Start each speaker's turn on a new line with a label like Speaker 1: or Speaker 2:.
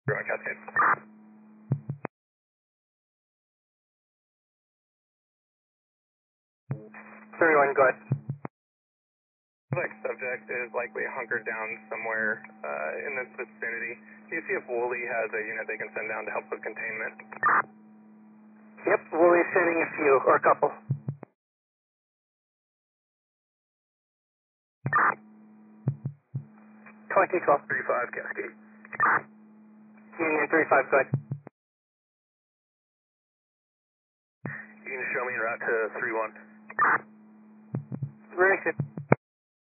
Speaker 1: Growing Cascade.
Speaker 2: 31, go ahead.
Speaker 1: Like subject is likely hunkered down somewhere in this vicinity. Do you see if Wooly has a unit they can send down to help with containment?
Speaker 2: Yep, Wooly's sending a few, or a couple. 2212.
Speaker 1: 35 Cascade.
Speaker 2: Union 35, go ahead.
Speaker 1: You can show me en route to 31.
Speaker 2: Very good.